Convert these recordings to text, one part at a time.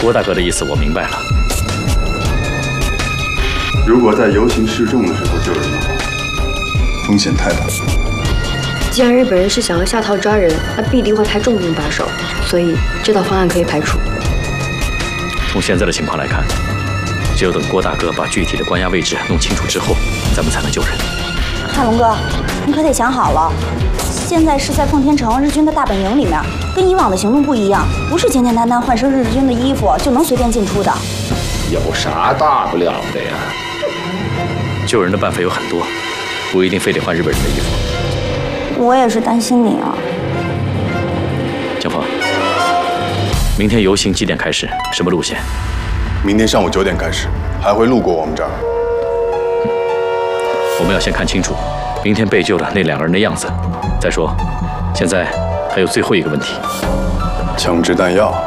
郭大哥的意思我明白了。 如果在游行示众的时候救人的话，风险太大。 既然日本人是想要下套抓人，那必定会派重兵把守，所以这套方案可以排除。 从现在的情况来看，只有等郭大哥把具体的关押位置弄清楚之后，咱们才能救人。 海龙哥，你可得想好了，现在是在奉天城日军的大本营里面，跟以往的行动不一样，不是简简单单换身日军的衣服就能随便进出的。 有啥大不了的呀？ 救人的办法有很多，不一定非得换日本人的衣服。 我也是担心你啊。 江峰，明天游行几点开始？什么路线？ 明天上午9点开始，还会路过我们这儿。 我们要先看清楚明天被救的那2个人的样子。再说，现在还有最后一个问题： 枪支弹药。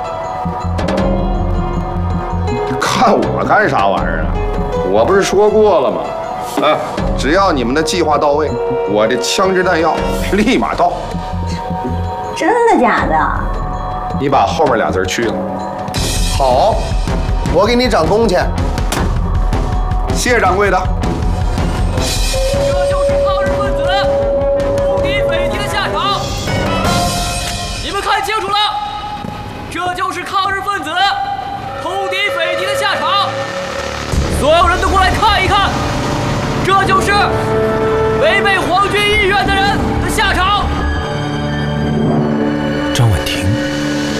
看我干啥玩意儿啊？我不是说过了吗？啊，只要你们的计划到位，我这枪支弹药立马到。 真的假的？ 你把后面俩字去了。 好，我给你涨工钱。 谢掌柜的。 这就是抗日分子投敌匪谍的下场。你们看清楚了，这就是抗日分子投敌匪谍的下场。所有人都过来看一看，这就是违背皇军意愿的人。